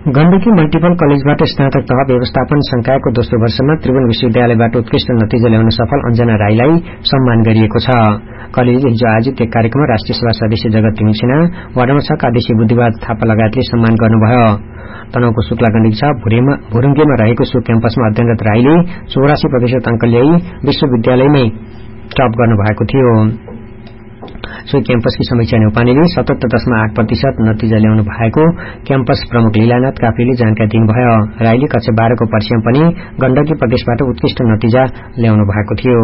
Gandaki multiple कलेजबाट स्नातक तह व्यवस्थापन संकायको दोस्रो वर्षमा त्रिभुवन विश्वविद्यालयबाट उत्कृष्ट नतिजा ल्याउन सफल अञ्जना राईलाई सम्मान गरिएको छ। कलेजले हिजो आयोजित एक कार्यक्रममा राष्ट्रिय सभा सदस्य जगत तिमिल सिन्हा, वार्ड नम्बर 6 का अध्यक्ष बुद्धिवाद थापा लगायतले सम्मान गर्नुभयो। तनहुको शुक्ला गण्डकी 6 भुरुङ्गेमा रहेको सो क्याम्पसमा अध्ययनरत राईले 84% अंक ल्याई विश्वविद्यालयमै टप गर्नुभएको थियो। सोही क्याम्पसकी समीक्षा न्यौपानेले 77.8% नतिजा ल्याउनु भएको क्याम्पस प्रमुख लीलानाथ काफ्लेले जानकारी दिनुभयो। राईले कक्षा 12 को परीक्षामा पनि गण्डकी प्रदेशबाट उत्कृष्ट नतिजा ल्याउनु भएको थियो।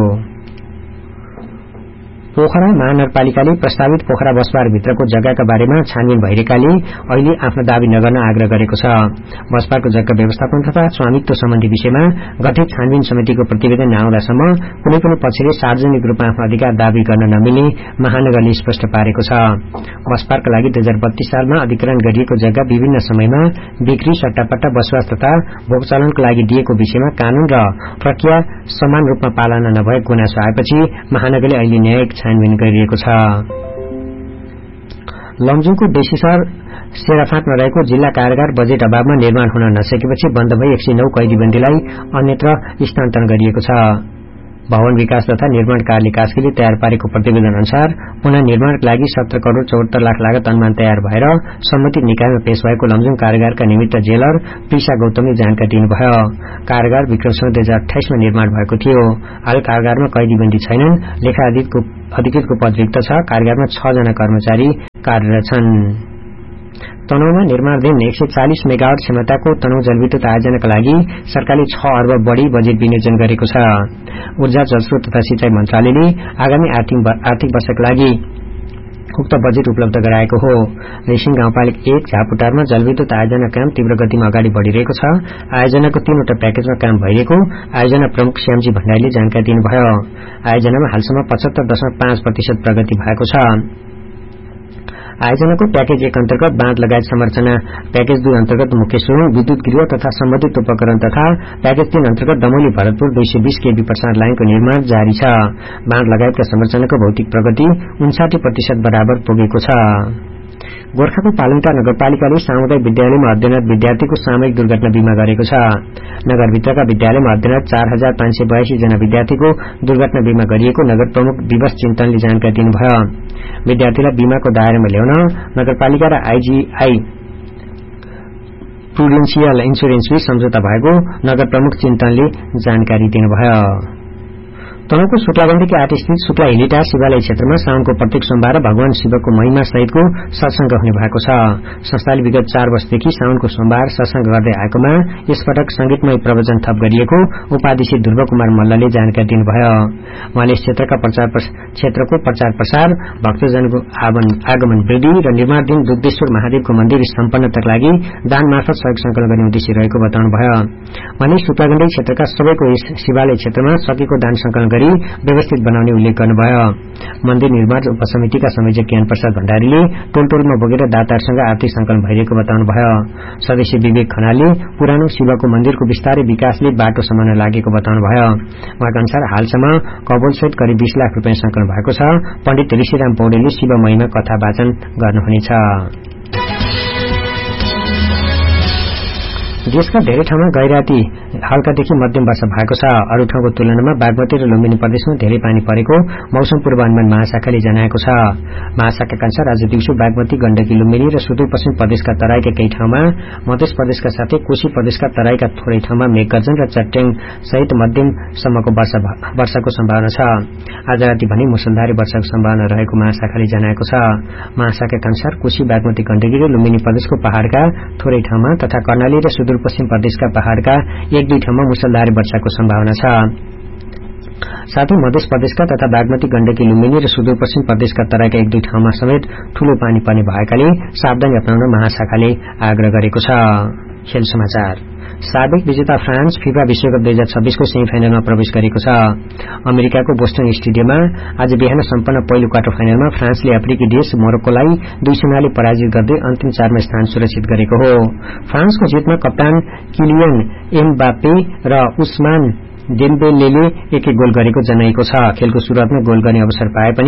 पोखरा महानगरपालिकाले प्रस्तावित पोखरा बसपार्कभित्रको जग्गाका बारेमा छानबिन भइरहेकाले अहिले आफ्नो दावी नगर्न आग्रह गरेको छ। बसपार्कको जग्गा व्यवस्थापन तथा स्वामित्व सम्बन्धी विषयमा गठित छानबिन समितिको प्रतिवेदन नआउँदासम्म कुनै पनि पक्षले सार्वजनिक रूपमा आफ्नो अधिकार दावी गर्न नमिल्ने महानगरले स्पष्ट पारेको छ। बसपार्कका लागि 2032 सालमा अधिग्रहण गरिएको जग्गा विभिन्न समयमा बिक्री, सट्टापट्टा, बसोबास तथा भोगचलनको लागि दिएको विषयमा कानून र प्रक्रिया समान रूपमा पालना नभएको गुनासो आएपछि महानगरले अहिले न्यायिक छानबिन गरिएको छ। लमजुङको बेसीसर सेराफाँटमा रहेको जिल्ला कारागार बजेट अभावमा निर्माण हुन नसकेपछि बन्द भई 109 कैदीबन्दीलाई अन्यत्र स्थानान्तरण गरिएको छ। भवन विकास तथा निर्माण कार्यालय कास्कीले तयार पारेको प्रतिवेदन अनुसार पुनः निर्माणका लागि 17 करोड़ 74 लाख लागत अनुमान तयार भएर सम्बन्धित निकायमा पेश भएको लमजुङ कारागारका निमित्त जेलर प्रिसा गौतमले जानकारी दिनुभयो। कारागार विक्रमसँग 2028 मा निर्माण भएको थियो। हाल कारागारमा कैदीबन्दी छैनन्। लेखा अधिकृतको पद रिक्त छ। कारागारमा 6 जना कर्मचारी कार्यरत छन्। तनहुमा निर्माणाधीन 140 मेगावाट क्षमताको तनहु जलविद्युत आयोजनाका लागि सरकारले 6 अर्ब बढ़ी बजेट विनियोजन गरेको छ। ऊर्जा, जलस्रोत तथा सिंचाई मन्त्रालयले आगामी आर्थिक वर्षका लागि उक्त बजेट उपलब्ध गराएको हो। रेसिङ गाउँपालिका 1 झापुटारमा जलविद्युत आयोजना काम तीव्र गतिमा अगाडि बढ़िरहेको छ। आयोजनाको 3वटा प्याकेजमा काम भइरहेको आयोजना प्रमुख श्यामजी भण्डारीले जानकारी दिनुभयो। आयोजनामा हालसम्म 75.5% प्रगति भएको छ। आयोजनाको प्याकेज 1 अन्तर्गत बाँध लगायत संरचना, प्याकेज 2 अन्तर्गत मुख्य सुरुङ, विद्युत गृह तथा सम्बन्धित उपकरण तथा प्याकेज 3 अन्तर्गत दमोली भरतपुर 220 केबी प्रसारण लाइनको निर्माण जारी छ। बाँध लगायतका संरचनाको भौतिक प्रगति 59% बराबर पुगेको छ। गोर्खाको पालङटा नगरपालिकाले सामुदायिक विद्यालयमा अध्ययनरत विद्यार्थीको सामूहिक दुर्घटना बीमा गरेको छ। नगरभित्रका विद्यालयमा अध्ययनरत 4582 जना विद्यार्थीको दुर्घटना बीमा गरिएको नगर प्रमुख दिवस चिन्तनले जानकारी दिनुभयो। विद्यार्थीलाई बीमाको दायरामा ल्याउन नगरपालिका र आईजीआई प्रुडेन्शियल इन्स्योरेन्सले सम्झौता भएको नगर प्रमुख चिन्तनले जानकारी दिनुभयो। तनहुको शुक्लागण्डकी 8 स्थित शुक्ला हिलिटार शिवालय क्षेत्रमा साउनको प्रत्येक सोमबार भगवान शिवको महिमा सहितको सत्संग हुने भएको छ। संस्थाले विगत 4 वर्षदेखि साउनको सोमबार सत्संग गर्दै आएकोमा यसपटक संगीतमय प्रवचन थप गरिएको उपाध्यक्ष ध्रुव कुमार मल्लले जानकारी दिनुभयो। उहाँले क्षेत्रको प्रचार प्रसार, भक्तजनको आगमन वृद्धि र निर्माणाधीन दुग्धेश्वर महादेवको मन्दिर सम्पन्नताका लागि दान मार्फत सहयोग संकलन गर्ने उद्देश्य रहेको बताउनुभयो। उहाँले शुक्लागण्डकी क्षेत्रका सबैको यस शिवालय क्षेत्रमा सकेको दान संकलन गरी व्यवस्थित बनाउने उल्लेख गर्नुभयो। मन्दिर निर्माण उपसमितिका संयोजक ज्ञान प्रसाद भण्डारीले टोलटोलमा बोकेर दातारसँग आर्थिक संकलन भइरहेको बताउनुभयो। सदस्य विवेक खनालले पुरानो शिवको मन्दिरको विस्तारै विकासले बाटो समाउन लागेको बताउनुभयो। उहाँका अनुसार हालसम्म कवोलसहित करिब 20 लाख रुपियाँ संकलन भएको छ। पण्डित ऋषिराम पौडेलले शिव महिमा कथा वाचन गर्नुहुनेछ। देशका धेरै ठाउँमा गैराती हल्कादेखि मध्यम वर्षा भएको छ। अरू ठाउँको तुलनामा बागमती र लुम्बिनी प्रदेशमा धेरै पानी परेको मौसम पूर्वानुमान महाशाखाले जनाएको छ। महाशाखाका अनुसार आज दिउँसो बागमती, गण्डकी, लुम्बिनी र सुदूरपश्चिम प्रदेशका तराईका केही ठाउँमा, मध्य प्रदेशका साथै कोशी प्रदेशका तराईका थोरै ठाउँमा मेघगर्जन र चट्याङ सहित मध्यमसम्मको वर्षाको सम्भावना छ। आज राति भने मुसलधारे वर्षाको सम्भावना रहेको महाशाखाले जनाएको छ। महाशाखाका अनुसार कोशी, बागमती, गण्डकी र लुम्बिनी प्रदेशको पहाड़का थोरै ठाउँमा तथा कर्णाली र सुदूरपश्चिम प्रदेशका पहाड़का 1-2 ठाउँमा मुसलधारे वर्षाको सम्भावना छ। साथै मध्य प्रदेशका तथा बागमती, गण्डकी, लुम्बिनी र सुदूरपश्चिम प्रदेशका तराईका 1-2 ठाउँमा समेत ठूलो पानी पर्ने भएकाले सावधानी अपनाउन महाशाखाले आग्रह गरेको छ। खेल समाचार। साबिक विजेता फ्रान्स फिफा विश्वकप 2026 को सेमी फाइनलमा प्रवेश गरेको छ। अमेरिकाको बोस्टन स्टेडियममा आज बिहान सम्पन्न पहिलो क्वार्टर फाइनलमा फ्रान्सले अफ्रिकी देश मोरक्कोलाई 2-0 ले पराजित गर्दै अन्तिम 4 मा स्थान सुरक्षित गरेको हो। फ्रान्सको जितमा कप्तान किलियन एम्बापे र उस्मान डेम्बेलेले एक गोल गरेको जनाइएको छ। खेलको सुरुवातमा गोल गर्ने अवसर पाए पनि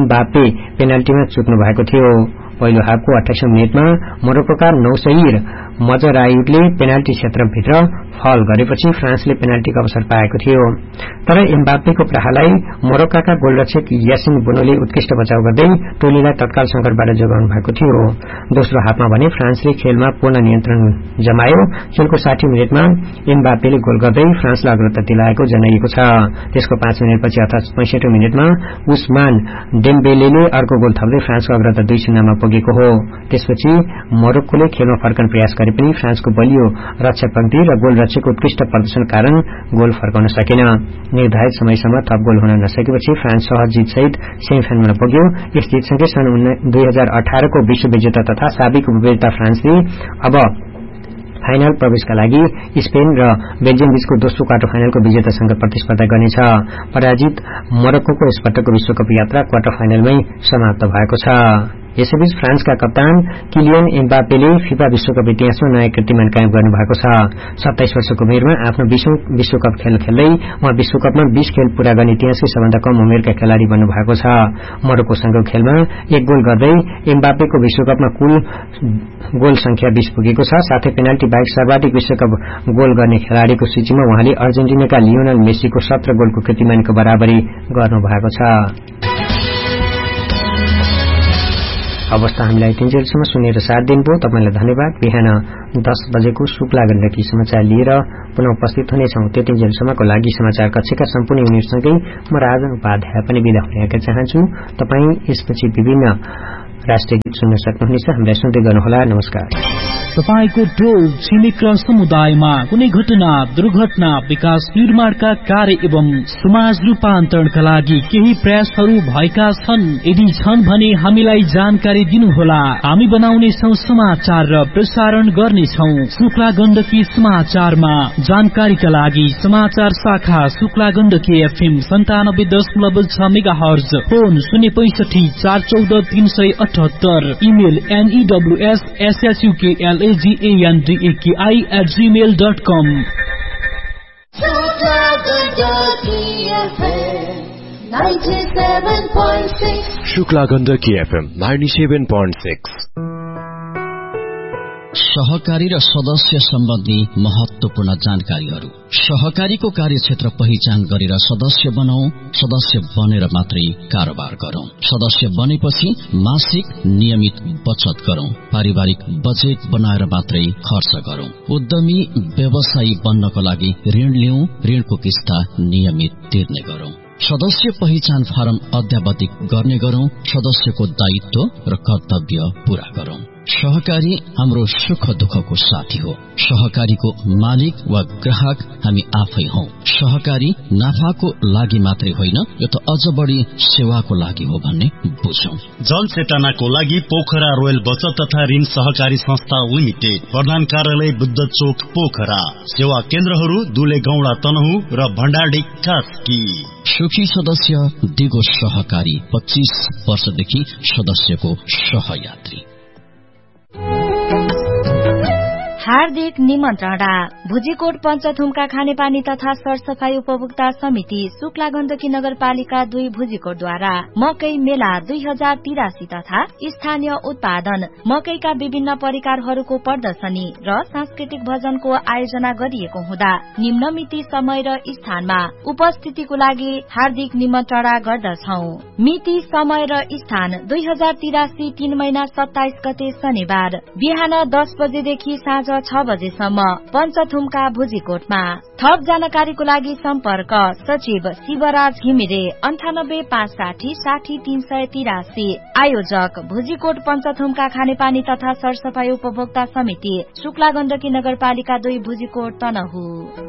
एम्बापे पेनाल्टीमा चुक्नु भएको थियो। पहिलो हाफको 28औं मिनेटमा मोरक्कोका नौसैर मजरायुले पेनाल्टी क्षेत्रभित्र फल गरेपछि फ्रान्सले पेनाल्टीको अवसर पाएको थियो, तर एम्बाप्पेको प्रहारलाई मोरक्काका गोलरक्षक यासिन बोनोले उत्कृष्ट बचाव गर्दै टोलीलाई तत्काल संकटबाट जोगाउनु भएको थियो। दोस्रो हाफमा भने फ्रान्सले खेलमा पूर्ण नियन्त्रण जमायो। खेलको 60 मिनेटमा एम्बाप्पेले गोल गर्दै फ्रान्सलाई अग्रता दिलाएको जनाइएको छ। त्यसको 5 मिनेटपछि अर्थात 65 मिनेटमा उस्मान डेम्बेलेले अर्को गोल थप्दै फ्रान्सको अग्रता 2-0 मा पुगेको हो। त्यसपछि मोरक्कोले खेलमा फर्कन प्रयास गरे पनि फ्रान्सको बलियो रक्षक पंक्ति र गोलरक्षकको उत्कृष्ट प्रदर्शन कारण गोल फर्काउन सकेन। निर्धारित समयसम्म थप गोल हुन नसकेपछि फ्रान्स सहज जितसहित सेमिफाइनलमा पुग्यो। यस जितसँगै सन् 2018 को विश्व विजेता तथा साबिक उपविजेता फ्रान्सले अब फाइनल प्रवेशका लागि स्पेन र बेल्जियम बीचको दोस्रो क्वार्टर फाइनलको विजेतासँग प्रतिस्पर्धा गर्नेछ। पराजित मोरक्कोको यसपटकको विश्वकप यात्रा क्वार्टर फाइनलमै समाप्त भएको छ। यसैबीच फ्रान्सका कप्तान किलियन एम्बाप्पेले फिफा विश्वकप इतिहासमा नयाँ कीर्तिमान कायम गर्नु भएको छ। 27 वर्षको उमेरमा आफ्नो 20औं विश्वकप खेल खेल्दै उहाँ विश्वकपमा 20 खेल पूरा गर्ने इतिहासकै सबभन्दा कम उमेरका खेलाड़ी बन्नु भएको छ। मोरक्कोसँगको खेलमा 1 गोल गर्दै एम्बाप्पेको विश्वकपमा कुल गोल संख्या 20 पुगेको छ। साथै पेनाल्टी बाहेक सर्वाधिक विश्वकप गोल गर्ने खेलाड़ीको सूचीमा उहाँले अर्जेन्टिनाका लियोनल मेसीको 17 गोलको कीर्तिमानको बराबरी गर्नु भएको छ। अवस्था हामीलाई 3 जेलसम्म सुनेर साथ दिनुभयो। तपाईलाई धन्यवाद। बिहान 10 बजेको शुक्ला गण्डकी समाचार लिएर पुनः उपस्थित हुनेछौं। त्यो 3 जेलसम्मको लागि समाचार कक्षका सम्पूर्ण युनिटसँगै म राजन उपाध्याय पनि बिदा हुन चाहन्छु। तपाई यसपछि विभिन्न राष्ट्रिय गीत सुन्न सक्नुहुनेछ। हामीलाई सुन्दै गर्नुहोला। नमस्कार। तपाईको टोल छिमेक र समुदायमा कुनै घटना, दुर्घटना, विकास निर्माणका कार्य एवं समाज रूपान्तरणका लागि केही प्रयासहरू भएका छन्? यदि छन् भने हामीलाई जानकारी दिनुहोला। हामी बनाउनेछौं समाचार र प्रसारण गर्नेछौं। शुक्ला गण्डकी समाचारमा जानकारीका लागि समाचार शाखा Shukla Gandaki FM 97.6 megahertz, phone 065 414 378, email news@gmail.com। Shukla Gandaki FM 97.6। सहकारी र सदस्य सम्बन्धी महत्वपूर्ण जानकारीहरू। सहकारीको कार्यक्षेत्र पहिचान गरेर सदस्य बनाऊ। सदस्य बनेर मात्रै कारोबार गरौं। सदस्य बनेपछि मासिक नियमित बचत गरौं। पारिवारिक बजेट बनाएर मात्रै खर्च गरौं। उद्यमी व्यवसायी बन्नको लागि ऋण लिऊ। ऋणको किस्ता नियमित तिर्ने गरौं। सदस्य पहिचान फारम अद्यावधिक गर्ने गरौं। सदस्यको दायित्व र कर्तव्य पूरा गरौं। सहकारी हाम्रो सुख दुःखको साथी हो। सहकारीको मालिक वा ग्राहक हामी आफै हौ। सहकारी नाफाको लागि मात्रै होइन, यो त अझ बढी सेवाको लागि हो भन्ने बुझौं। जल चेतनाको लागि पोखरा रोयल बचत तथा ऋण सहकारी संस्था लिमिटेड, प्रधान कार्यालय बुद्ध चोक पोखरा। सेवा केन्द्रहरू दुले गौडा तनहु र भण्डारडी कास्की। सुखी सदस्य दिगो सहकारी, 25 वर्षदेखि सदस्यको सहयात्री। हार्दिक निमन्त्रणा। भुजीकोट पञ्चथुमका खानेपानी तथा सरसफाई उपभोक्ता समिति शुक्ला गण्डकी नगरपालिका 2 भुजीकोटद्वारा मकै मेला 2083 तथा स्थानीय उत्पादन मकैका विभिन्न परिकारहरूको प्रदर्शनी र सांस्कृतिक भजनको आयोजना गरिएको हुँदा निम्न मिति, समय र स्थानमा उपस्थितिको लागि हार्दिक निमन्त्रणा गर्दछौ। मिति, समय र स्थान 2083 3 महिना 27 गते शनिबार बिहान 10 बजेदेखि साँझ 6 बजेसम्म पञ्चथुमका भुजीकोटमा। थप जानकारीको लागि सम्पर्क सचिव शिवराज घिमिरे 9856 60 383। आयोजक भुजीकोट पञ्चथुमका खानेपानी तथा सरसफाई उपभोक्ता समिति शुक्ला गण्डकी नगरपालिका 2 भुजीकोट तनहु।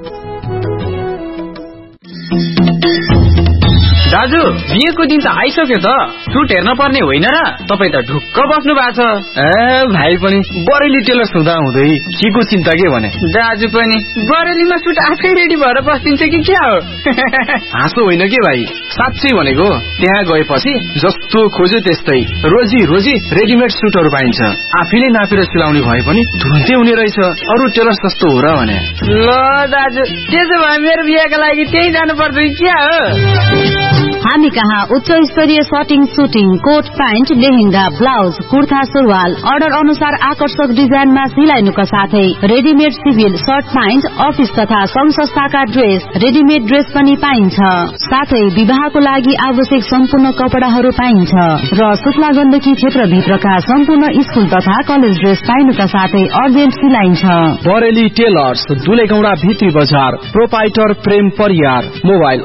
दाजु, बिहेको दिन त आइसक्यो त, सुट हेर्न पर्ने होइन र? तपाईँ त ढुक्क बस्नु भएको छ। भाइ पनि बरेली टेलर्स हुँदा हुँदै के को चिन्ता के भने? दाजु पनि बरेलीमा सुट आफै रेडी भएर बस्दिन्छ कि क्या हो? हाँसो होइन के भाइ, साँच्चै भनेको। त्यहाँ गएपछि जस्तो खोज्यो त्यस्तै रोजी रोजी रेडिमेड सुटहरू पाइन्छ। आफैले नापेर सिलाउने भए पनि तुरुन्तै हुने रहेछ। अरू टेलर्स जस्तो हो र भने? ल दाजु, त्यसो भए मेरो बिहेको लागि त्यही जानुपर्छ कि क्या हो? हामी कहाँ उच्च स्तरीय सटिङ shooting coat pant lehenga blouse kurta सुरुवाल अर्डर अनुसार आकर्षक डिजाइनमा सिलाइनुका साथै readymade civil short pant office तथा संघ संस्थाका ड्रेस रेडिमेड ड्रेस पनि पाइन्छ। साथै विवाहको लागि आवश्यक सम्पूर्ण कपडाहरू पाइन्छ र शुक्ला गण्डकी क्षेत्रभित्रका सम्पूर्ण स्कूल तथा कलेज ड्रेस पाइनुका साथै अर्जेन्ट सिलाइन्छ। बरेली टेलर्स दुलेगौडा भित्री बजार प्रोपाइटर प्रेम परियार मोबाइल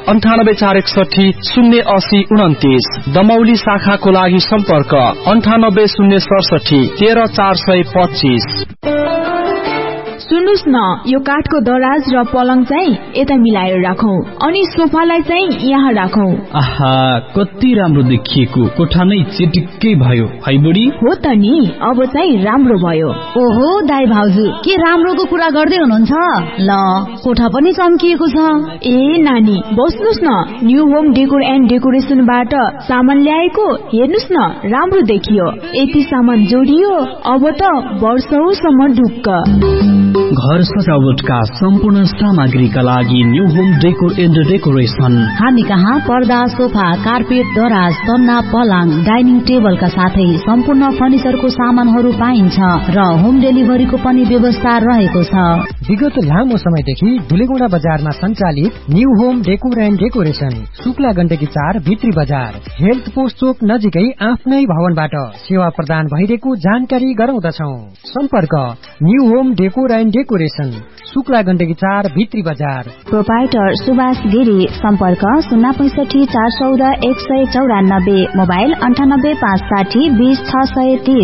9846 दमौली शाखाको लागि सम्पर्क 9806 13425। सुन्नुस् न, यो काठको दराज र पलङ चाहिँ यता मिलाएर राखौं अनि सोफालाई चाहिँ यहाँ राखौं। आहा, कति राम्रो देखिएको कोठा नै चिटिक्कै भयो है बुढी। हो त नि, अब चाहिँ राम्रो भयो। ओहो दाइ भाउजू, के राम्रोको कुरा गर्दै हुनुहुन्छ? ल, कोठा पनि चम्किएको छ। ए नानी, बस्नुस् न, न्यू होम डेकोर एन्ड डेकोरेसनबाट सामान ल्याएको, हेर्नुस् न, राम्रो देखियो। यति सामान जोडियो, अब त वर्षौसम्म ढुक्क। घर सजावटका सम्पूर्ण सामग्रीका लागि new home decor and decoration. हामी कहाँ पर्दा, सोफा, कार्पेट, दराज, तन्ना, पलङ, डाइनिङ टेबलका साथै सम्पूर्ण फर्निचरको सामानहरू पाइन्छ र होम डेलिभरीको पनि व्यवस्था रहेको छ। विगत लामो समयदेखि दुलेगौडा बजारमा सञ्चालित new home decor and decoration Shukla Gandaki 4 भित्री बजार हेल्थ पोस्ट चोक नजिकै आफ्नै भवनबाट सेवा प्रदान भइरहेको जानकारी गराउँदछौं। सम्पर्क new home decor and decoration Shukla Gandaki 4 भित्री बजार। प्रोपाइटर सुभाष गिरी। सम्पर्क 065 414 194, मोबाइल 98 560 20 630।